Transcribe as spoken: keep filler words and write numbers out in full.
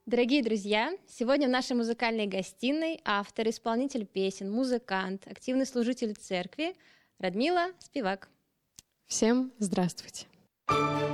Дорогие друзья, сегодня в нашей музыкальной гостиной автор, исполнитель песен, музыкант, активный служитель церкви Радмила Спивак. Всем здравствуйте.